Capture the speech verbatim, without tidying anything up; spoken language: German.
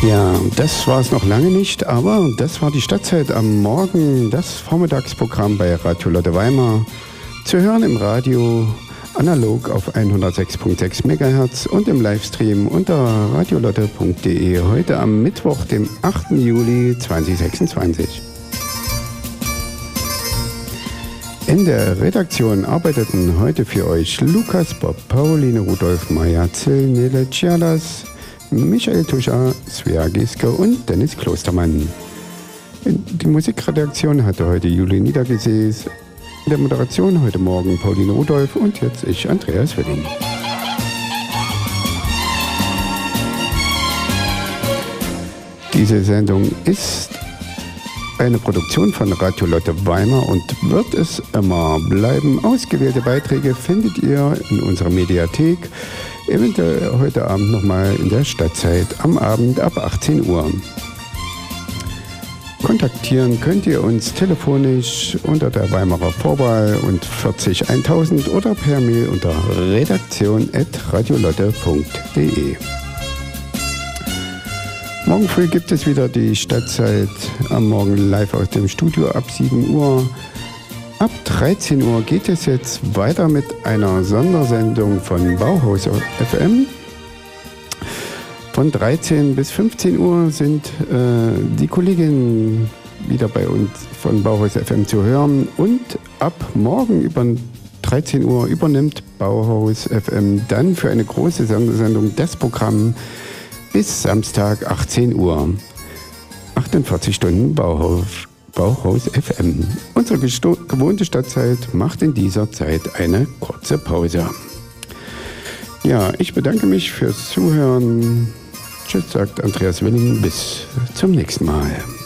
Ja, das war es noch lange nicht, aber das war die Stadtzeit am Morgen, das Vormittagsprogramm bei Radio Lotte Weimar. Zu hören im Radio, analog auf hundertsechs Komma sechs Megahertz und im Livestream unter radiolotte punkt de. Heute am Mittwoch, dem achten Juli zweitausendsechsundzwanzig. In der Redaktion arbeiteten heute für euch Lukas Bob, Pauline Rudolf, Maja Zill, Nele Cialas, Michael Tuscher, Svea Giske und Dennis Klostermann. Die Musikredaktion hatte heute Juli Niedergesäß. In der Moderation heute Morgen Pauline Rudolf und jetzt ich, Andreas Willing. Diese Sendung ist eine Produktion von Radio Lotte Weimar und wird es immer bleiben. Ausgewählte Beiträge findet ihr in unserer Mediathek. Eventuell heute Abend nochmal in der Stadtzeit am Abend ab achtzehn Uhr. Kontaktieren könnt ihr uns telefonisch unter der Weimarer Vorwahl und vierzig eintausend oder per Mail unter redaktion at radiolotte punkt de. Morgen früh gibt es wieder die Stadtzeit am Morgen live aus dem Studio ab sieben Uhr. Ab dreizehn Uhr geht es jetzt weiter mit einer Sondersendung von Bauhaus F M. Von dreizehn bis fünfzehn Uhr sind äh, die Kolleginnen wieder bei uns von Bauhaus F M zu hören. Und ab morgen über dreizehn Uhr übernimmt Bauhaus F M dann für eine große Sondersendung das Programm bis Samstag achtzehn Uhr. achtundvierzig Stunden Bauhaus. Bauhaus F M. Unsere gesto- gewohnte Stadtzeit macht in dieser Zeit eine kurze Pause. Ja, ich bedanke mich fürs Zuhören. Tschüss, sagt Andreas Willing. Bis zum nächsten Mal.